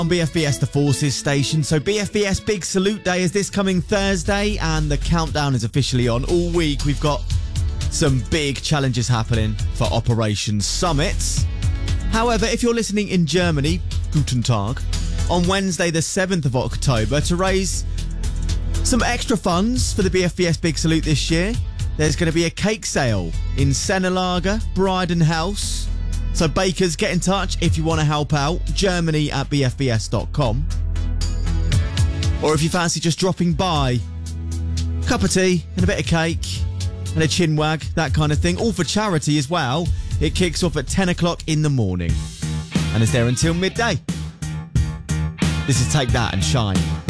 on BFBS The Forces station. So BFBS Big Salute Day is this coming Thursday, and the countdown is officially on. All week we've got some big challenges happening for Operation Summit. However, if you're listening in Germany, Guten Tag, on Wednesday the 7th of October, to raise some extra funds for the BFBS Big Salute this year, there's going to be a cake sale in Sennelager, Bryden House. So bakers, get in touch if you want to help out. Germany@bfbs.com. Or if you fancy just dropping by, cup of tea and a bit of cake and a chinwag, that kind of thing. All for charity as well. It kicks off at 10 o'clock in the morning and is there until midday. This is Take That and Shine.